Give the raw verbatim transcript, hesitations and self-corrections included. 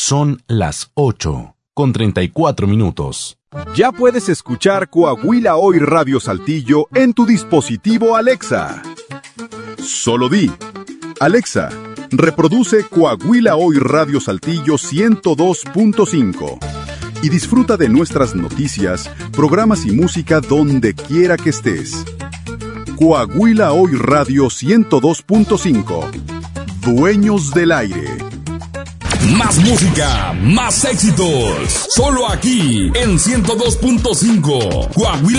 Son las ocho con treinta y cuatro minutos. Ya puedes escuchar Coahuila Hoy Radio Saltillo en tu dispositivo Alexa. Solo di: Alexa, reproduce Coahuila Hoy Radio Saltillo ciento dos punto cinco y disfruta de nuestras noticias, programas y música donde quiera que estés. Coahuila Hoy Radio ciento dos punto cinco. Dueños del aire. Más música, más éxitos. Solo aquí en ciento dos punto cinco. Coahuila